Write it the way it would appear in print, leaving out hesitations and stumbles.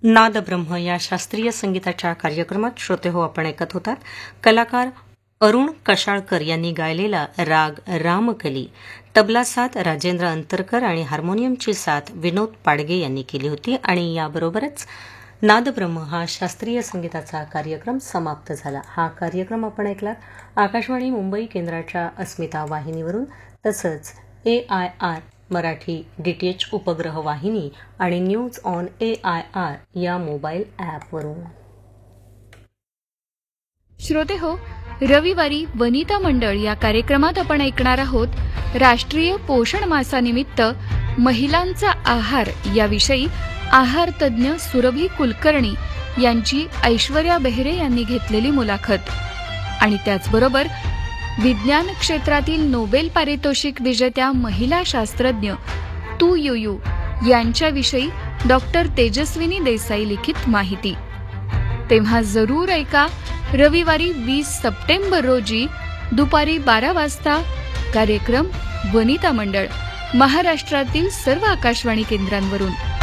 नादब्रह्म या शास्त्रीय संगीताच्या कार्यक्रमात श्रोते हो आपण ऐकत होतात कलाकार अरुण कशाळकर यांनी गायलेला राग रामकली. तबला साथ राजेंद्र अंतरकर आणि हार्मोनियमची साथ विनोद पाडगे यांनी केली होती. आणि याबरोबरच नादब्रह्म हा शास्त्रीय संगीताचा कार्यक्रम समाप्त झाला. हा कार्यक्रम आपण ऐकलात आकाशवाणी मुंबई केंद्राच्या अस्मिता वाहिनीवरून, तसंच AIR मराठी DTH उपग्रह वाहिनी आणि न्यूज ऑन AIR या मोबाईल ॲपवरून. श्रोते हो, रविवारी वनिता मंडळ या कार्यक्रमात आपण ऐकणार आहोत राष्ट्रीय पोषण मासानिमित्त महिलांचा आहार याविषयी आहार तज्ज्ञ सुरभी कुलकर्णी यांची ऐश्वर्या बेहरे यांनी घेतलेली मुलाखत. आणि त्याचबरोबर विज्ञान क्षेत्रातील नोबेल पारितोषिक विजेत्या महिला शास्त्रज्ञ तू युयू यांच्याविषयी डॉक्टर तेजस्विनी देसाई लिखित माहिती. तेव्हा जरूर ऐका रविवारी 20 सप्टेंबर रोजी दुपारी 12 वाजता कार्यक्रम वनिता मंडळ महाराष्ट्रातील सर्व आकाशवाणी केंद्रांवरून.